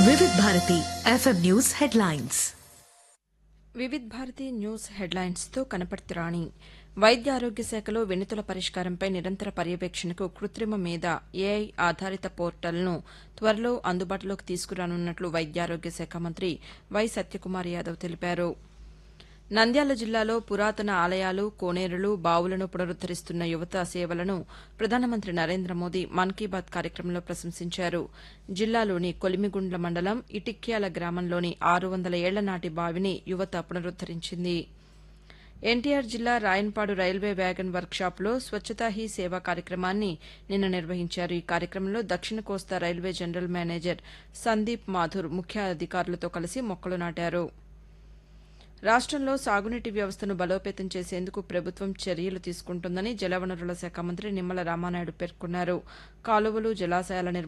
Vividh Bharati FM news headlines. Vividh Bharati news హెడ్లైన్స్తో Kanaparthi రాణి. వైద్య ఆరోగ్య శాఖలో వినతుల పరిష్కారంపై నిరంతర పర్యవేక్షణకు కృత్రిమ మేధ ఏఐ ఆధారిత పోర్టల్ను త్వరలో అందుబాటులోకి తీసుకురానున్నట్లు వైద్యారోగ్య శాఖ మంత్రి వై సత్యకుమార్ యాదవ్ తెలిపారు. నంద్యాల జిల్లాలో పురాతన ఆలయాలు, కోనేరులు, బావులను పునరుద్దరిస్తున్న యువత సేవలను ప్రధానమంత్రి నరేంద్ర మోదీ మన్ కీ బాత్ కార్యక్రమంలో ప్రశంసించారు. జిల్లాలోని కొలిమిగుండ్ల మండలం ఇటిక్యాల గ్రామంలోని 600 ఏళ్ల నాటి బావిని యువత పునరుద్దరించింది. ఎన్టీఆర్ జిల్లా Rayanpadu railway wagon వర్క్షాప్లో Swachhata he సేవ కార్యక్రమాన్ని నిన్న నిర్వహించారు. ఈ కార్యక్రమంలో దక్షిణ కోస్తా railway general manager Sandeep Mathur ముఖ్య అధికారులతో కలిసి మొక్కలు నాటారు. రాష్టంలో సాగునీటి వ్యవస్థను బలోపేతం చేసేందుకు ప్రభుత్వం చర్యలు తీసుకుంటోందని జలవనరుల శాఖ మంత్రి నిమ్మల రామానాయుడు పేర్కొన్నారు. కాలువలు, జలాశయాల